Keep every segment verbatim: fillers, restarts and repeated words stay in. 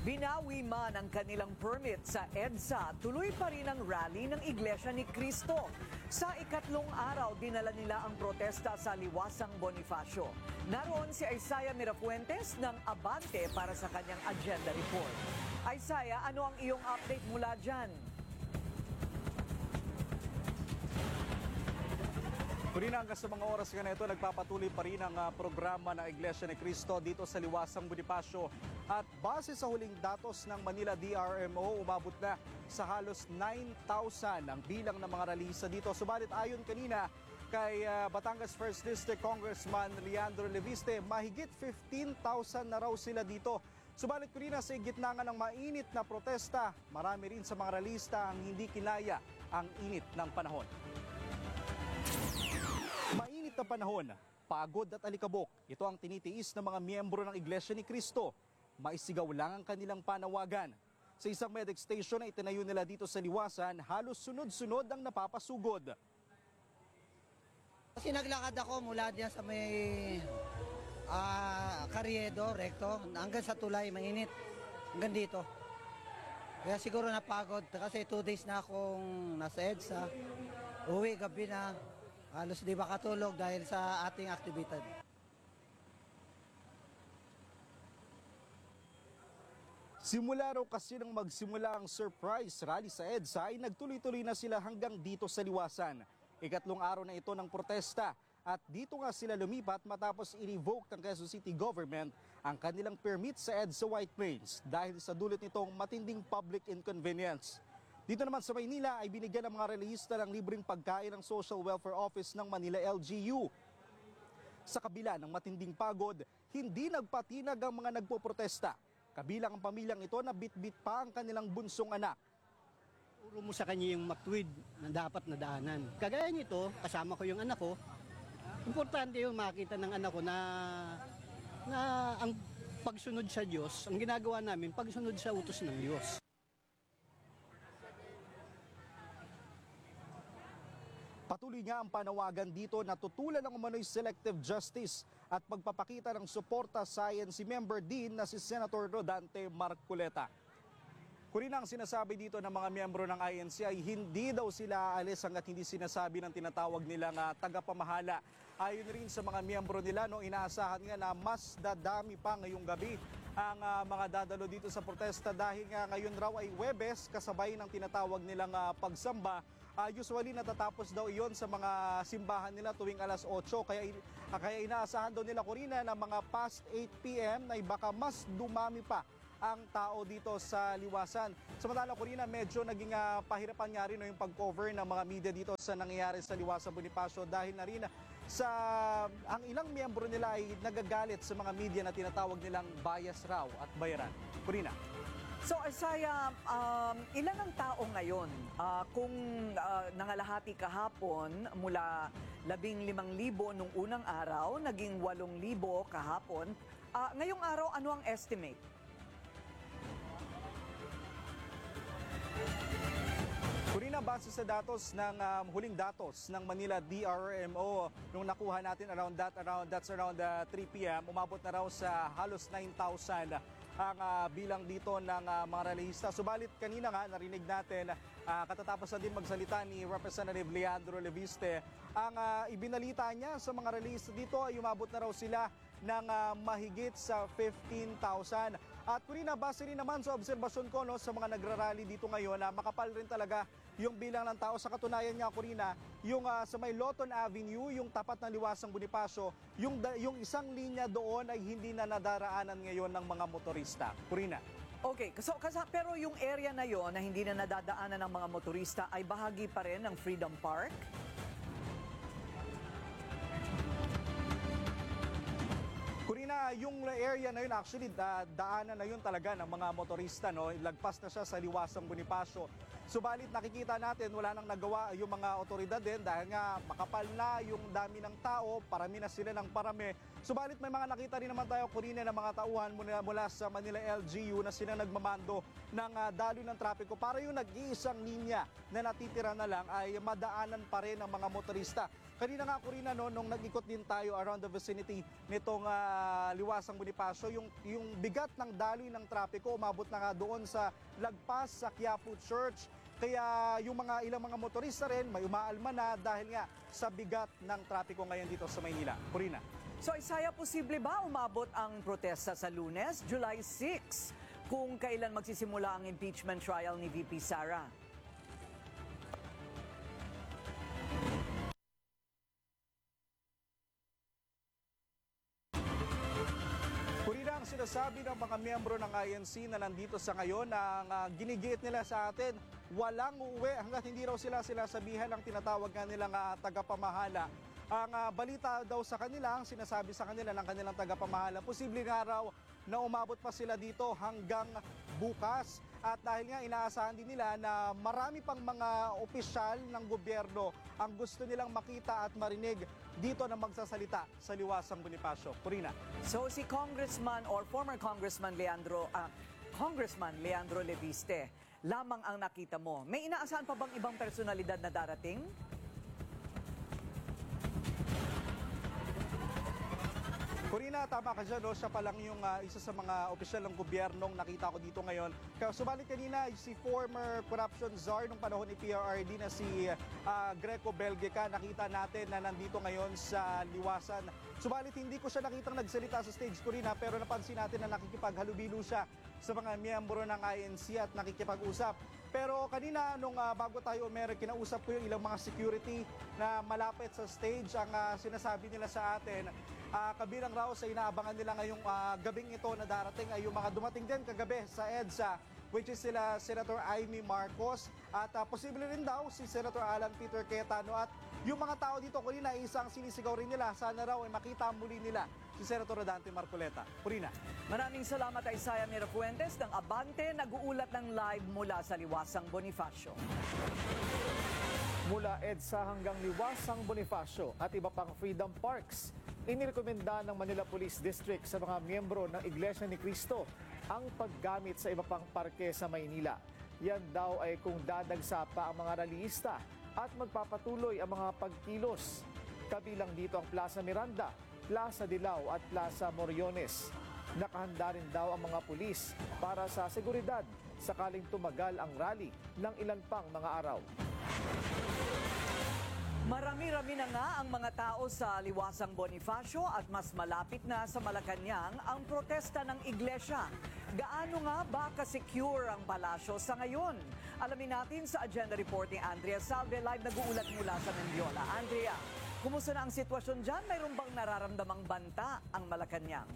Binawi man ang kanilang permit sa EDSA, tuloy pa rin ang rally ng Iglesia ni Cristo. Sa ikatlong araw, dinala nila ang protesta sa Liwasang Bonifacio. Naroon si Isaiah Mirafuentes ng Abante para sa kanyang agenda report. Isaiah, ano ang iyong update mula dyan? Kurina, hanggang sa mga oras nga na ito, nagpapatuloy pa rin ang uh, programa ng Iglesia ni Cristo dito sa Liwasang Bonifacio. At base sa huling datos ng Manila D R M O, umabot na sa halos nine thousand ang bilang ng mga ralisa dito. Subalit ayon kanina kay uh, Batangas first District Congressman Leandro Leviste, mahigit fifteen thousand na raw sila dito. Subalit Kurina, sa gitna nga ng mainit na protesta, marami rin sa mga ralista ang hindi kinaya ang init ng panahon. Mainit na panahon, pagod at alikabok, ito ang tinitiis ng mga miyembro ng Iglesia ni Cristo. Maisigaw lang ang kanilang panawagan. Sa isang medic station na itinayo nila dito sa Liwasan, halos sunod-sunod ang napapasugod. Kasi naglakad ako mula diyan sa may uh, Carriedo, Recto, hanggang sa Tulay, mainit, hanggang dito. Kaya siguro napagod kasi two days na akong nasa EDSA, uwi gabi na, halos di makatulog dahil sa ating aktibidad. Simula raw kasi nang magsimula ang surprise rally sa EDSA ay nagtuloy-tuloy na sila hanggang dito sa Liwasan. Ikatlong araw na ito ng protesta at dito nga sila lumipat matapos i-revoke ng Quezon City Government ang kanilang permit sa EDSA White Plains dahil sa dulot nitong matinding public inconvenience. Dito naman sa Maynila ay binigyan ng mga relihista ng libreng pagkain ng Social Welfare Office ng Manila L G U. Sa kabila ng matinding pagod, hindi nagpatinag ang mga nagpoprotesta. Kabilang ang pamilyang ito na bit-bit pa ang kanilang bunsong anak. Turo mo sa kanya yung matuwid na dapat na daanan. Kagaya nito, kasama ko yung anak ko, importante yung makita ng anak ko na, na ang pagsunod sa Diyos, ang ginagawa namin, pagsunod sa utos ng Diyos. Patuloy nga ang panawagan dito na tutulan ng umano'y selective justice at pagpapakita ng suporta sa I N C member din na si Senator Rodante Marcoleta. Kurina, ang sinasabi dito ng mga miyembro ng I N C ay hindi daw sila aalis hanggat hindi sinasabi ng tinatawag nilang uh, tagapamahala. Ayon rin sa mga miyembro nila, no, inaasahan nga na mas dadami pa ngayong gabi ang uh, mga dadalo dito sa protesta dahil nga ngayon raw ay Huwebes kasabay ng tinatawag nilang uh, pagsamba. Uh, usually natatapos daw iyon sa mga simbahan nila tuwing alas otso, kaya, uh, kaya inaasahan daw nila Corina na mga past eight p m na baka mas dumami pa ang tao dito sa Liwasan. Samantala Corina, medyo naging uh, pahirapan nga rin no, yung pag-cover ng mga media dito sa nangyayari sa Liwasang Bonifacio dahil na rin sa ang ilang miyembro nila ay nagagalit sa mga media na tinatawag nilang bias raw at bayaran. Corina. So Isaiah, um, ilan ang tao ngayon? Uh, kung uh, nangalahati kahapon mula labing limang libo nung unang araw, naging walong libo kahapon, uh, ngayong araw ano ang estimate? Kurina, base sa datos ng um, huling datos ng Manila D R M O, nung nakuha natin around that, around, that's around uh, three p m, umabot na raw sa halos nine thousand ang uh, bilang dito ng uh, mga relihista. Subalit kanina nga narinig natin, uh, katatapos na din magsalita ni Representative Leandro Leviste, ang uh, ibinalita niya sa mga relihista dito ay umabot na raw sila ng uh, mahigit sa fifteen thousand. At Kurina, base rin naman sa obserbasyon ko no, sa mga nagrarally dito ngayon na makapal rin talaga yung bilang ng tao. Sa katunayan niya, Kurina, yung uh, sa may Loton Avenue, yung tapat ng Liwasang Bonifacio, yung, yung isang linya doon ay hindi na nadaraanan ngayon ng mga motorista. Kurina. Okay, so, kasi, pero yung area na yon na hindi na nadadaanan ng mga motorista ay bahagi pa rin ng Freedom Park? Kurina, yung area na yun actually da, daanan na yun talaga ng mga motorista, no? Lagpas na siya sa Liwasang Bonifacio. Subalit nakikita natin wala nang nagawa yung mga otoridad din dahil nga makapal na yung dami ng tao, parami na sila ng parami. Subalit may mga nakita rin naman tayo, Corina, ng mga tauhan mula, mula sa Manila L G U na sila nagmamando ng uh, daloy ng trapiko para yung nag-iisang linya na natitira na lang ay madaanan pa rin ng mga motorista. Kanina nga, Corina, no, nung nag-ikot din tayo around the vicinity nitong uh, Liwasang Bonifacio, yung, yung bigat ng daloy ng trapiko umabot na nga doon sa lagpas sa Quiapo Church. Kaya yung mga ilang mga motorista rin may umaalma na dahil nga sa bigat ng trapiko ngayon dito sa Maynila. Corina. So Isaiah, posible ba umabot ang protesta sa Lunes, July sixth, kung kailan magsisimula ang impeachment trial ni V P Sara? Corina, ang sinasabi ng mga miyembro ng I N C na nandito sa ngayon, ang uh, ginigiit nila sa atin, walang uuwi hanggat hindi raw sila sila sabihan ng tinatawag nga nilang uh, tagapamahala. Ang uh, balita daw sa kanila, ang sinasabi sa kanila ng kanilang tagapamahala, posible nga raw na umabot pa sila dito hanggang bukas. At dahil nga inaasahan din nila na marami pang mga opisyal ng gobyerno ang gusto nilang makita at marinig dito na magsasalita sa Liwasang Bonifacio. Corina. So si Congressman or former Congressman Leandro, ah, Congressman Leandro Leviste, lamang ang nakita mo. May inaasahan pa bang ibang personalidad na darating? Corina, tama ka dyan, no? Siya pa lang yung uh, isa sa mga opisyal ng gobyernong nakita ko dito ngayon. Kaya subalit kanina, si former corruption czar nung panahon ni P R R D na si uh, Greco Belgica, nakita natin na nandito ngayon sa Liwasan. Subalit hindi ko siya nakitang nagsalita sa stage, Corina, pero napansin natin na nakikipaghalubilo siya sa mga miyembro ng I N C at nakikipag-usap. Pero kanina, nung uh, bago tayo umere, kinausap ko yung ilang mga security na malapit sa stage. Ang uh, sinasabi nila sa atin, uh, kabilang raw sa inaabangan nila ngayong uh, gabing ito na darating ay yung mga dumating din kagabi sa EDSA, which is sila Senator Amy Marcos at uh, posible rin daw si Senator Alan Peter Cayetano. At yung mga tao dito, Corina, isang sinisigaw rin nila, sana raw ay makita muli nila si Senator Rodante Marcoleta. Corina. Maraming salamat Isaiah Mirafuentes ng Abante, nag-uulat ng live mula sa Liwasang Bonifacio. Mula EDSA hanggang Liwasang Bonifacio at iba pang Freedom Parks, inirekomenda ng Manila Police District sa mga miyembro ng Iglesia ni Cristo ang paggamit sa iba pang parke sa Maynila. Yan daw ay kung dadagsa pa ang mga rallyista at magpapatuloy ang mga pagkilos. Kabilang dito ang Plaza Miranda, Plaza Dilao at Plaza Moriones. Nakahanda rin daw ang mga pulis para sa seguridad sakaling tumagal ang rally ng ilan pang mga araw. Marami-rami na nga ang mga tao sa Liwasang Bonifacio at mas malapit na sa Malacanang ang protesta ng iglesia. Gaano nga ba ka-secure ang palasyo sa ngayon? Alamin natin sa agenda report ni Andrea Salve, live nag-uulat mula sa Mendiola. Andrea, kumusta na ang sitwasyon dyan? Mayroon bang nararamdamang banta ang Malacanang?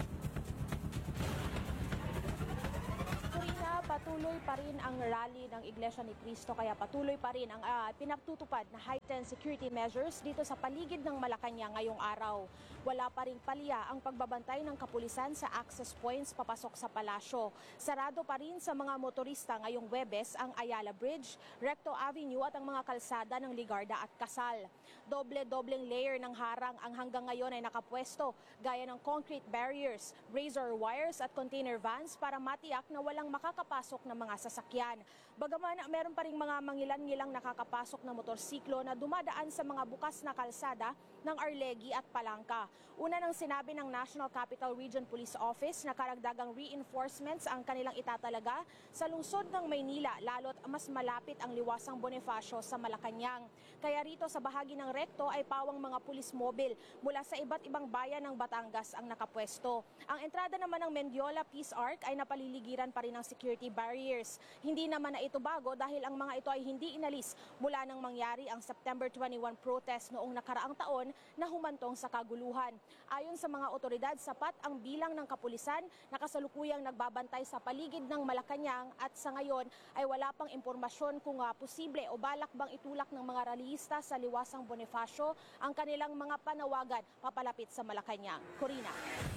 Corina, patuloy pa rin ang rally ng Iglesia ni Cristo, kaya patuloy pa rin ang uh, pinagtutupad na heightened security measures dito sa paligid ng Malacanang ngayong araw. Wala pa ring palya ang pagbabantay ng kapulisan sa access points papasok sa palasyo. Sarado pa rin sa mga motorista ngayong Huwebes ang Ayala Bridge, Recto Avenue at ang mga kalsada ng Ligarda at Casal. Doble-dobleng layer ng harang ang hanggang ngayon ay nakapwesto, gaya ng concrete barriers, razor wires at container vans para matiyak na walang makakapasok na mga sasakyan. Bagaman meron pa ring mga mangilan-ngilang nakakapasok na motorsiklo na dumadaan sa mga bukas na kalsada ng Arlegui at Palangka. Una nang sinabi ng National Capital Region Police Office na karagdagang reinforcements ang kanilang itatalaga sa lungsod ng Maynila, lalo't mas malapit ang Liwasang Bonifacio sa Malacanang. Kaya rito sa bahagi ng Recto ay pawang mga pulis mobil mula sa iba't ibang bayan ng Batangas ang nakapwesto. Ang entrada naman ng Mendiola Peace Arc ay napaliligiran pa rin ng security barriers. Hindi naman na ito bago dahil ang mga ito ay hindi inalis mula nang mangyari ang September twenty-one protest noong nakaraang taon na humantong sa kaguluhan. Ayon sa mga otoridad, sapat ang bilang ng kapulisan na kasalukuyang nagbabantay sa paligid ng Malacanang at sa ngayon ay wala pang impormasyon kung uh, posible o balak bang itulak ng mga rallyista sa Liwasang Bonifacio ang kanilang mga panawagan papalapit sa Malacanang. Corina.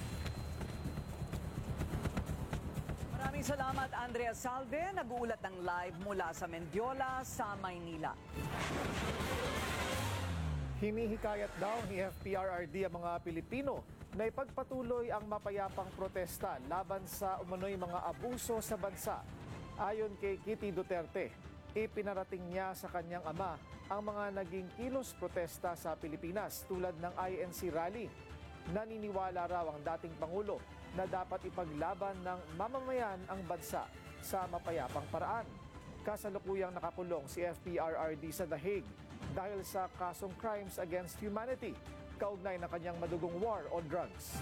Maraming salamat Andrea Salve, nag-uulat ng live mula sa Mendiola sa Maynila. Hinihikayat daw ni F P R R D ang mga Pilipino na ipagpatuloy ang mapayapang protesta laban sa umano'y mga abuso sa bansa. Ayon kay Kitty Duterte, ipinarating niya sa kanyang ama ang mga naging kilos protesta sa Pilipinas tulad ng I N C rally. Naniniwala raw ang dating Pangulo na dapat ipaglaban ng mamamayan ang bansa sa mapayapang paraan. Kasalukuyang nakakulong si F P R R D sa The Hague dahil sa kasong crimes against humanity kaugnay ng kanyang madugong war on drugs.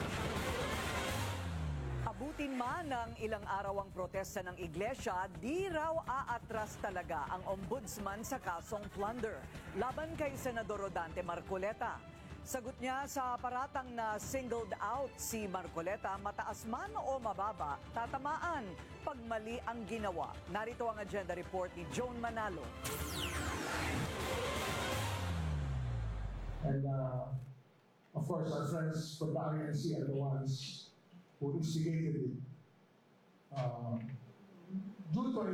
Abutin man ng ilang araw ang protesta ng iglesia, di raw aatras talaga ang ombudsman sa kasong plunder laban kay Senador Rodante Marcoleta. Sagot niya sa paratang na singled out si Marcoleta, mataas man o mababa, tatamaan pag mali ang ginawa. Narito ang agenda report ni Joan Manalo. And uh, of course, our friends from the I N C are the ones who instigated it. Uh, due to a,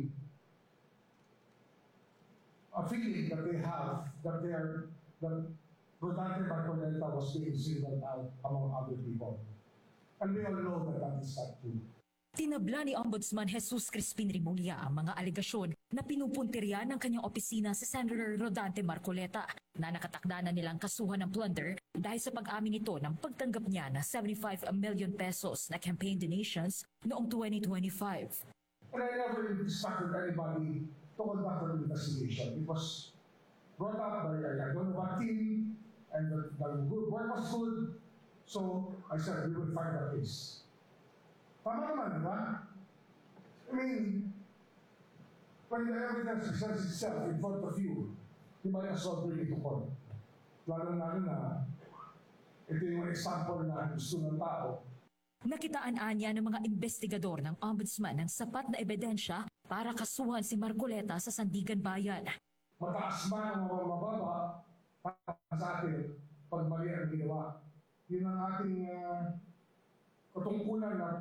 a feeling that they have that they are that Rodante Marcoleta was being singled out among other people. And we all know that that is not true. Tinabla ni Ombudsman Jesus Crispin Rimulya ang mga alegasyon na pinupuntirya ng kanyang opisina si Senator Rodante Marcoleta na nakatakda na nilang kasuhan ng plunder dahil sa pag-amin nito ng pagtanggap niya na seventy-five million pesos na campaign donations noong twenty twenty-five. And I never instructed anybody to conduct an investigation. It was brought up by I don't know what team, and the, the work was good, so I said we will find a case. Tama naman, di ba? I mean, when the evidence presents itself in front of you, you might as well bring it to court. Lalo na na, ito yung example na gusto ng tao. Nakitaan anya ng mga investigador ng Ombudsman ng sapat na ebidensya para kasuhan si Marcoleta sa Sandigan Bayan. Mataas man o mababa para sa atin pag mali ang ginawa. Yun ang ating uh, katungkulan na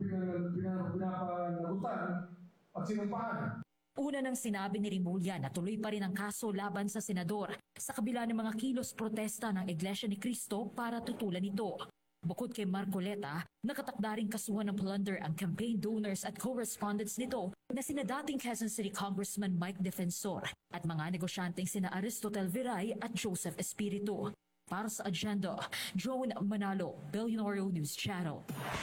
pinapanagutan at sinumpaan. Una nang sinabi ni Rimulya na tuloy pa rin ang kaso laban sa senador sa kabila ng mga kilos protesta ng Iglesia ni Cristo para tutulan ito. Bukod kay Marcoleta, nakatakda ring kasuhan ng plunder ang campaign donors at correspondents nito na sina dating Quezon City Congressman Mike Defensor at mga negosyanteng sina Aristotel Viray at Joseph Espiritu. Para sa agenda, Joan Manalo, Billionaire News Channel.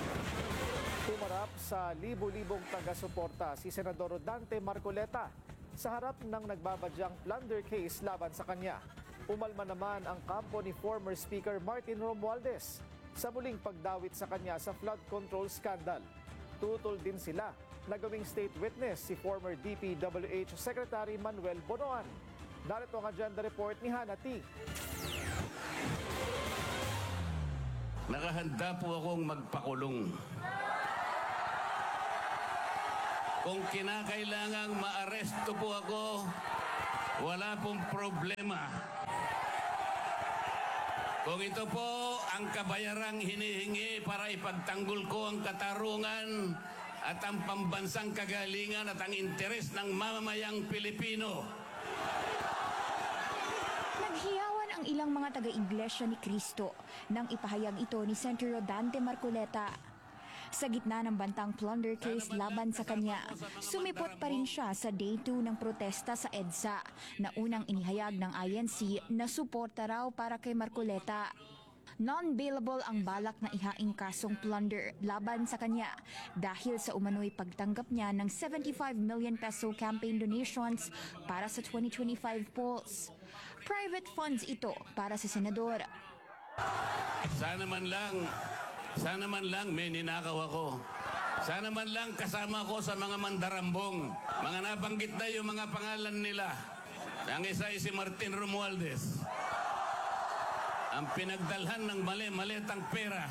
Tumarap sa libo-libong taga-suporta si Senador Rodante Marcoleta sa harap ng nagbabadyang plunder case laban sa kanya. Umalma naman ang kampo ni former Speaker Martin Romualdez sa muling pagdawit sa kanya sa flood control scandal. Tutol din sila na gawing state witness si former D P W H Secretary Manuel Bonoan. Narito ang agenda report ni Hannah T. Nakahanda po akong magpakulong. Kung kinakailangang maaresto po ako, wala pong problema. Kung ito po ang kabayarang hinihingi para ipagtanggol ko ang katarungan at ang pambansang kagalingan at ang interes ng mamamayang Pilipino. Naghiyawan ang ilang mga taga-Iglesia ni Cristo nang ipahayag ito ni Senator Rodante Marcoleta. Sa gitna ng bantang plunder case laban sa kanya, sumipot pa rin siya sa day two ng protesta sa EDSA na unang inihayag ng I N C na suporta raw para kay Marcoleta. Non-bailable ang balak na ihaing kasong plunder laban sa kanya dahil sa umano'y pagtanggap niya ng seventy-five million peso campaign donations para sa twenty twenty-five polls. Private funds ito para sa senador. Sana man lang Sana man lang may ninakaw ako. Sana man lang kasama ko sa mga mandarambong. Mga nabanggit na yung mga pangalan nila. Ang isa ay si Martin Romualdez. Ang pinagdalhan ng mali-malitang pera.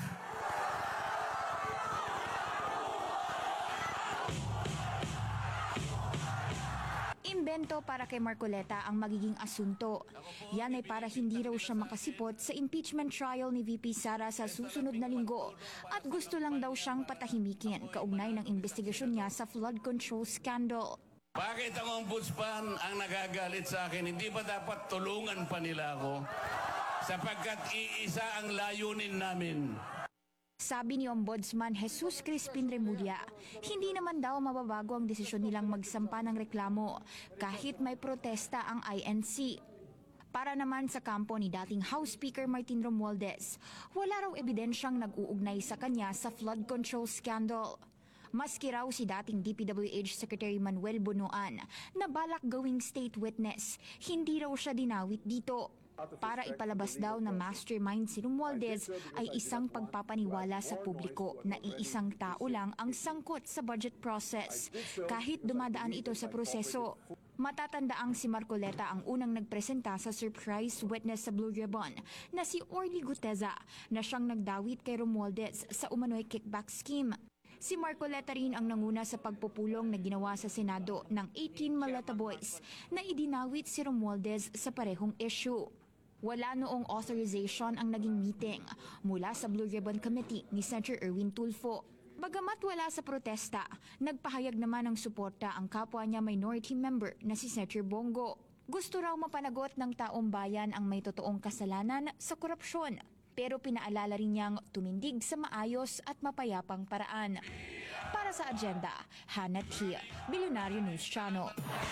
Imbento para kay Marcoleta ang magiging asunto. Yan ay para hindi raw siya makasipot sa impeachment trial ni V P Sara sa susunod na linggo at gusto lang daw siyang patahimikin kaugnay ng investigasyon niya sa flood control scandal. Bakit ang ombudsman ang nagagalit sa akin? Hindi ba dapat tulungan pa nila ako? sapagkat iisa ang layunin namin. Sabi ni Ombudsman Jesus Crispin Remulla, hindi naman daw mababago ang desisyon nilang magsampa ng reklamo kahit may protesta ang I N C. Para naman sa kampo ni dating House Speaker Martin Romualdez, wala raw ebidensyang nag-uugnay sa kanya sa flood control scandal. Maski raw si dating D P W H Secretary Manuel Bunuan na balak gawing state witness, hindi raw siya dinawit dito. Para ipalabas daw na mastermind si Romualdez ay isang pagpapaniwala sa publiko na iisang tao lang ang sangkot sa budget process, kahit dumadaan ito sa proseso. Matatandaang si Marcoleta ang unang nagpresenta sa surprise witness sa Blue Ribbon na si Orly Guteza na siyang nagdawit kay Romualdez sa umano'y kickback scheme. Si Marcoleta rin ang nanguna sa pagpupulong na ginawa sa Senado ng eighteen Malata Boys na idinawit si Romualdez sa parehong issue. Wala noong authorization ang naging meeting mula sa Blue Ribbon Committee ni Senator Erwin Tulfo. Bagamat wala sa protesta, nagpahayag naman ng suporta ang kapwa niya minority member na si Senator Bongo. Gusto raw mapanagot ng taong bayan ang may totoong kasalanan sa korupsyon, pero pinaalala rin niyang tumindig sa maayos at mapayapang paraan. Para sa agenda, Hannah Chia, Billionaire News Channel.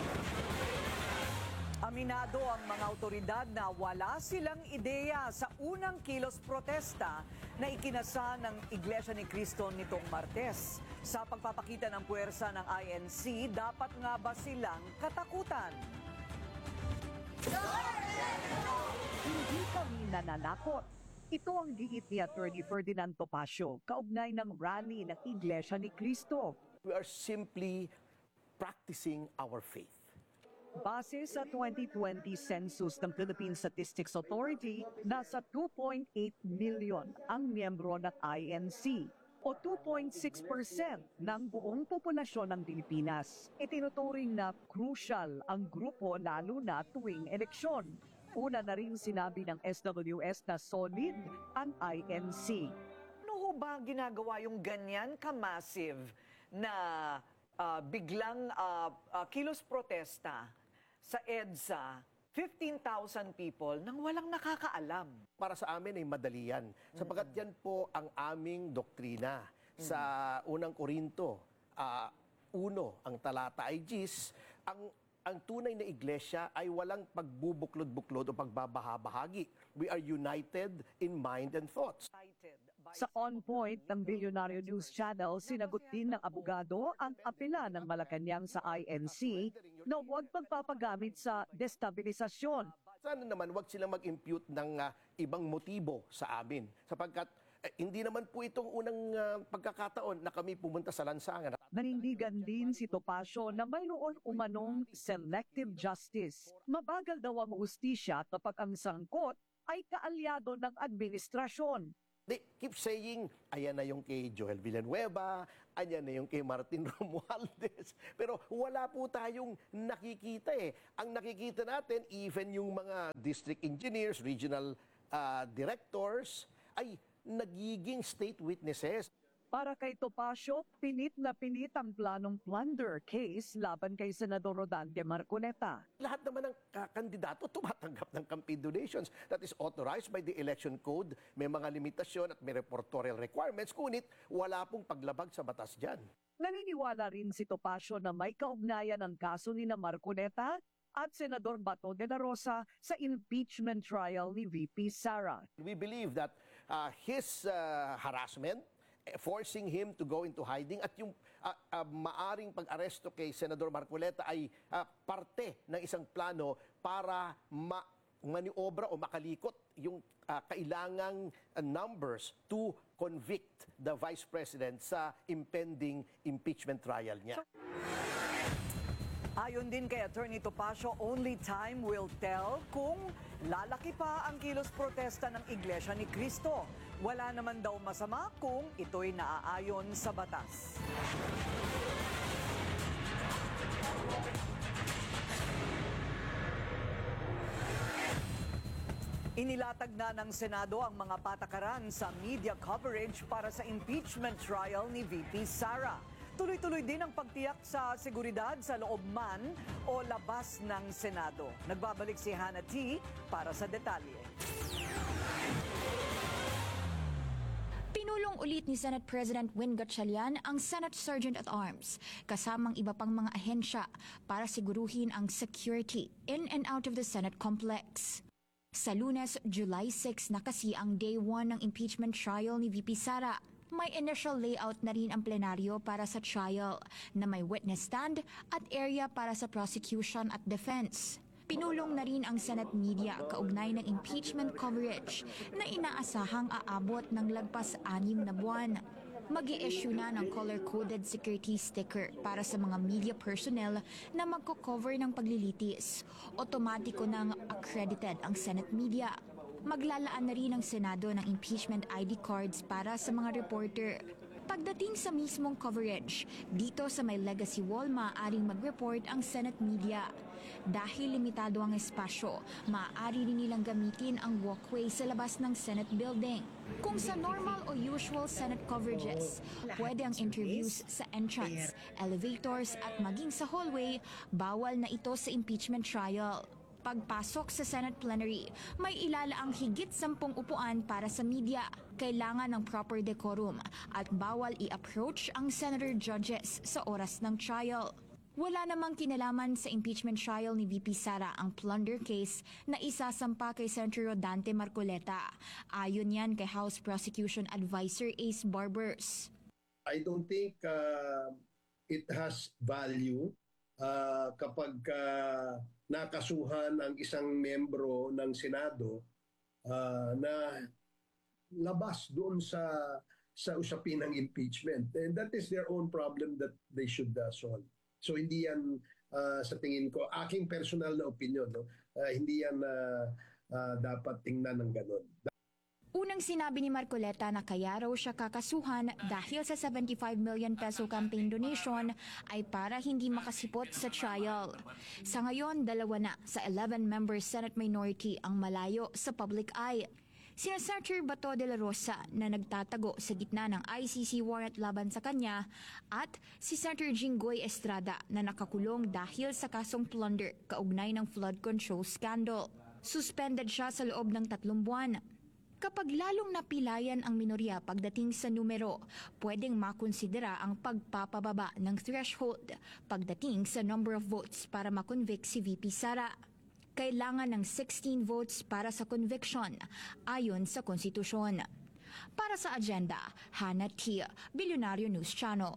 Aminado ang mga otoridad na wala silang ideya sa unang kilos protesta na ikinasa ng Iglesia ni Cristo nitong Martes. Sa pagpapakita ng puwersa ng I N C, dapat nga ba silang katakutan? Hindi kami nananakot. Ito ang giit ni Attorney Ferdinand Topacio, kaugnay ng rally ng Iglesia ni Cristo. We are simply practicing our faith. Base sa twenty twenty census ng Philippine Statistics Authority, nasa two point eight million ang miyembro ng I N C o two point six percent ng buong populasyon ng Pilipinas. Itinuturing na crucial ang grupo lalo na tuwing eleksyon. Una na rin sinabi ng S W S na solid ang I N C. Ano ho ba ginagawa yung ganyan ka-massive na uh, biglang uh, uh, kilos protesta sa EDSA, fifteen thousand people nang walang nakakaalam? Para sa amin ay madali yan. Sapagat yan po ang aming doktrina. Sa unang Korinto, uh, uno, ang talata ay Gis, ang, ang tunay na iglesia ay walang pagbubuklod-buklod o pagbabahabahagi. We are united in mind and thoughts. Sa On Point ng Billionaire News Channel, sinagot din ng abogado ang apela ng Malacanang sa I N C na huwag pagpapagamit sa destabilisasyon. Sana naman huwag silang mag-impute ng uh, ibang motibo sa amin. Sapagkat eh, hindi naman po itong unang uh, pagkakataon na kami pumunta sa lansangan. Nanindigan din si Topacio na mayroon umanong selective justice. Mabagal daw ang hustisya kapag ang sangkot ay kaalyado ng administrasyon. They keep saying, ayan na yung kay Joel Villanueva, ayan na yung kay Martin Romualdez. Pero wala po tayong nakikita eh. Ang nakikita natin, even yung mga district engineers, regional uh, directors, ay nagiging state witnesses. Para kay Topacio, pinit na pinit ang planong plunder case laban kay Senador Rodante Marcoleta. Lahat naman ng kandidato tumatanggap ng campaign donations. That is authorized by the election code. May mga limitasyon at may reportorial requirements. Ngunit wala pong paglabag sa batas dyan. Naniniwala rin si Topacio na may kaugnayan ang kaso ni na Marcoleta at Senador Bato de la Rosa sa impeachment trial ni V P Sara. We believe that uh, his uh, harassment, forcing him to go into hiding at yung uh, uh, maaring pag-aresto kay Senador Marcoleta ay uh, parte ng isang plano para ma maniobra o makalikot yung uh, kailangang uh, numbers to convict the Vice President sa impending impeachment trial niya. Ayon din kay Attorney Topacio, only time will tell kung lalaki pa ang kilos protesta ng Iglesia ni Cristo. Wala naman daw masama kung ito'y naaayon sa batas. Inilatag na ng Senado ang mga patakaran sa media coverage para sa impeachment trial ni V P Sara. Tuloy-tuloy din ang pagtiyak sa seguridad sa loob man o labas ng Senado. Nagbabalik si Hannah T. para sa detalye. Pinulong ulit ni Senate President Win Gatchalian ang Senate Sergeant at Arms kasamang iba pang mga ahensya para siguruhin ang security in and out of the Senate complex. Sa Lunes, July six na kasi ang day one ng impeachment trial ni V P Sara. May initial layout na rin ang plenaryo para sa trial na may witness stand at area para sa prosecution at defense. Pinulong na rin ang Senate media kaugnay ng impeachment coverage na inaasahang aabot ng lagpas anim na buwan. Mag-i-issue na ng color-coded security sticker para sa mga media personnel na magko-cover ng paglilitis. Otomatiko nang accredited ang Senate media. Maglalaan na rin ang Senado ng impeachment I D cards para sa mga reporter. Pagdating sa mismong coverage, dito sa may legacy wall maaaring mag-report ang Senate media. Dahil limitado ang espasyo, maaari rin nilang gamitin ang walkway sa labas ng Senate building. Kung sa normal o usual Senate coverages, pwede ang interviews sa entrance, elevators at maging sa hallway, bawal na ito sa impeachment trial. Pagpasok sa Senate plenary, may ilalaang higit sampung upuan para sa media. Kailangan ng proper decorum at bawal i-approach ang senator judges sa oras ng trial. Wala namang kinalaman sa impeachment trial ni V P Sara ang plunder case na isasampa kay Senator Dante Marcoleta. Ayon yan kay House Prosecution Advisor Ace Barbers. I don't think uh, it has value uh, kapag uh, nakasuhan ang isang membro ng Senado uh, na labas doon sa sa usapin ng impeachment. And that is their own problem that they should uh, solve. So hindi yan uh, sa tingin ko, aking personal na opinion, no? uh, hindi yan uh, uh, dapat tingnan ng ganon. Unang sinabi ni Marcoleta na kaya raw siya kakasuhan dahil sa seventy-five million peso campaign donation ay para hindi makasipot sa trial. Sa ngayon, dalawa na sa eleven-member Senate minority ang malayo sa public eye. Sina Senator Bato de la Rosa na nagtatago sa gitna ng I C C warrant laban sa kanya at si Senator Jinggoy Estrada na nakakulong dahil sa kasong plunder kaugnay ng flood control scandal. Suspended siya sa loob ng tatlong buwan. Kapag lalong napilayan ang minorya pagdating sa numero, pwedeng makonsidera ang pagpapababa ng threshold pagdating sa number of votes para makonvict si V P Sara. Kailangan ng sixteen votes para sa conviction, ayon sa konstitusyon. Para sa agenda, Hannah T., Bilyonaryo News Channel.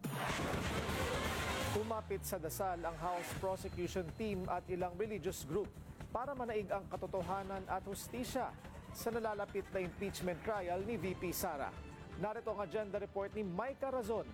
Umapit sa dasal ang House Prosecution Team at ilang religious group para manaig ang katotohanan at hustisya sa nalalapit na impeachment trial ni V P Sara. Narito ang agenda report ni Micah Razon.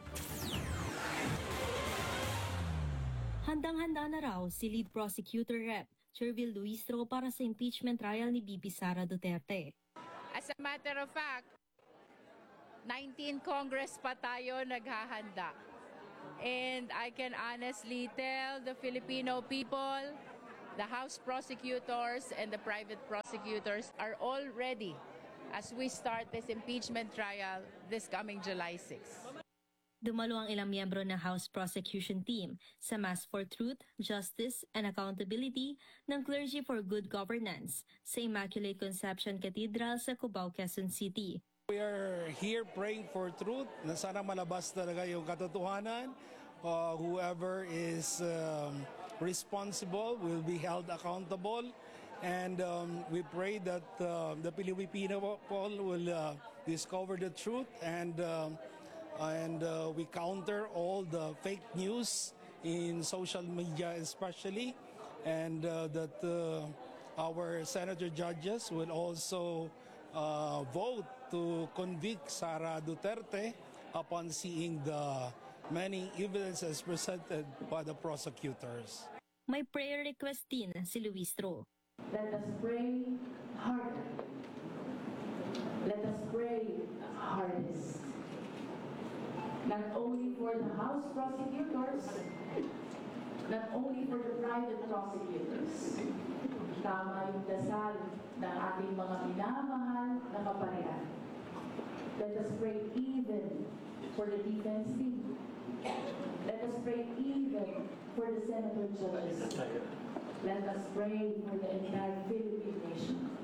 Handang-handa na raw si Lead Prosecutor Rep Chervil Luistro para sa impeachment trial ni V P Sara Duterte. As a matter of fact, nineteen Congress pa tayo naghahanda. And I can honestly tell the Filipino people, the House prosecutors and the private prosecutors are all ready as we start this impeachment trial this coming July sixth. Dumalo ang ilang miyembro ng House Prosecution Team sa Mass for Truth, Justice and Accountability ng Clergy for Good Governance sa Immaculate Conception Cathedral sa Cubao, Quezon City. We are here praying for truth na sana malabas talaga yung katotohanan. Uh, whoever is um, responsible will be held accountable. And um, we pray that uh, the Filipino people will uh, discover the truth and um, and uh, we counter all the fake news in social media especially, and uh, that uh, our senator judges will also uh, vote to convict Sara Duterte upon seeing the many evidences presented by the prosecutors. May prayer request din si Luistro. Let us pray harder. Let us pray hardest. Not only for the House prosecutors, not only for the private prosecutors. Tama yung dasal ng ating mga minamahal na kaparehan. Let us pray even for the defense team. Let us pray even for the senator judges. Let us pray for the entire Philippine nation.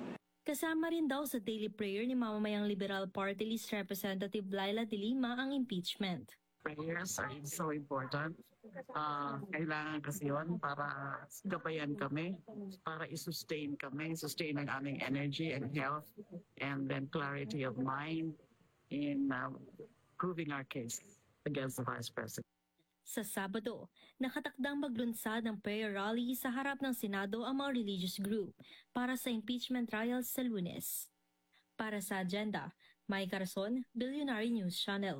Kasama rin daw sa daily prayer ni mamamayang Liberal Party List Representative Laila De Lima ang impeachment. Prayers are so important. Uh, kailangan kasi yun para gabayan kami, para i-sustain kami, sustain ang aming energy and health, and then clarity of mind in uh, proving our case against the Vice President. Sa Sabado, nakatakdang maglunsad ng prayer rally sa harap ng Senado ang mga religious group para sa impeachment trials sa Lunes. Para sa Agenda, May Carson, Billionaire News Channel.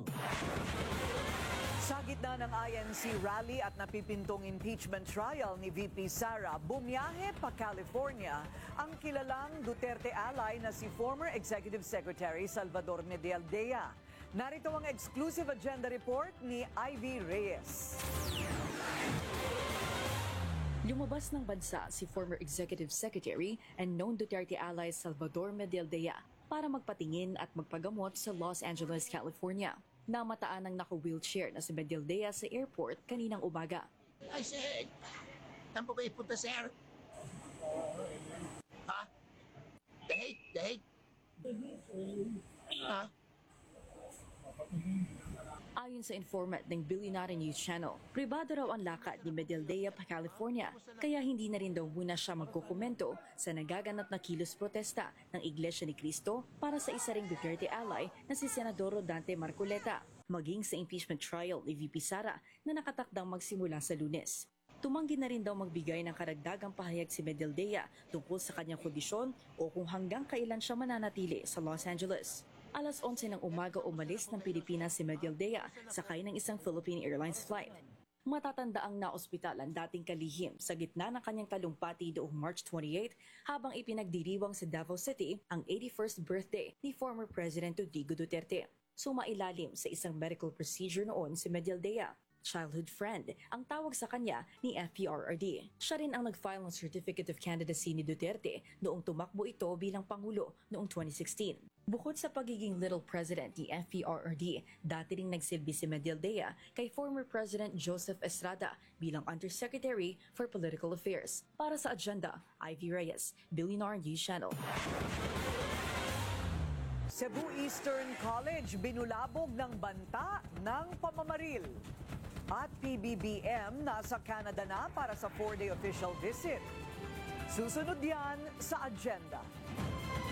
Sa gitna ng I N C rally at napipintong impeachment trial ni V P Sara, bumiyahe pa California ang kilalang Duterte ally na si former Executive Secretary Salvador Medialdea. Narito ang exclusive agenda report ni Ivy Reyes. Lumabas ng bansa si former Executive Secretary and known Duterte ally Salvador Medialdea para magpatingin at magpagamot sa Los Angeles, California. Namataan ng naka-wheelchair na si Medialdea sa airport kaninang umaga. I said, saan po kayo punta, sir? Ha? Dahig, dahig. Ha? Ayon sa informant ng Billionaire News Channel, pribado raw ang lakad ni Medialdea pa California, kaya hindi na rin daw muna siya magkukomento sa nagaganap na kilos protesta ng Iglesia ni Cristo para sa isa ring Duterte ally na si Senador Rodante Marcoleta, maging sa impeachment trial ni V P Sara na nakatakdang magsimula sa Lunes. Tumanggi na rin daw magbigay ng karagdagang pahayag si Medialdea tungkol sa kanyang kondisyon o kung hanggang kailan siya mananatili sa Los Angeles. Alas onse ng umaga umalis ng Pilipinas si Medialdea sakay ng isang Philippine Airlines flight. Matatanda ang naospital ang dating kalihim sa gitna ng kanyang talumpati noong March twenty-eighth habang ipinagdiriwang sa Davao City ang eighty-first birthday ni former President Rodrigo Duterte. Sumailalim sa isang medical procedure noon si Medialdea. Childhood friend ang tawag sa kanya ni F P R R D. Siya rin ang nag-file ng Certificate of Candidacy ni Duterte noong tumakbo ito bilang Pangulo noong twenty sixteen. Bukod sa pagiging Little President ni F P R R D, dati ring nagsilbi si Medialdea kay former President Joseph Estrada bilang Undersecretary for Political Affairs. Para sa Agenda, Ivy Reyes, Billionaire News Channel. Cebu Eastern College binulabog ng banta ng pamamaril. At P B B M nasa Canada na para sa four-day official visit. Susunod yan sa Agenda.